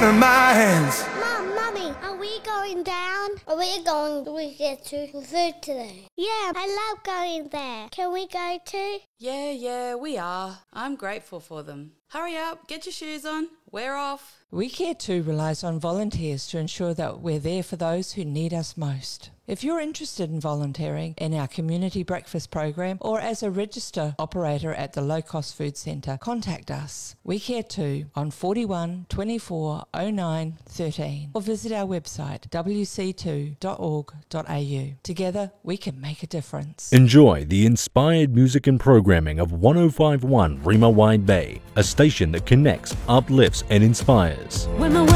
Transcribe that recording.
out of my hands. Mum, Mummy, are we going down? Are we going to get to food today? Yeah, I love going there. Can we go too? Yeah, we are. I'm grateful for them. Hurry up, get your shoes on, we're off. We Care Too relies on volunteers to ensure that we're there for those who need us most. If you're interested in volunteering in our community breakfast program or as a register operator at the Low Cost Food Centre, contact us. We Care Too on 41 24 09 13 or visit our website wc2.org.au. Together we can make a difference. Enjoy the inspired music and programming of 105.1 Rima Wide Bay, a station that connects, uplifts and inspires.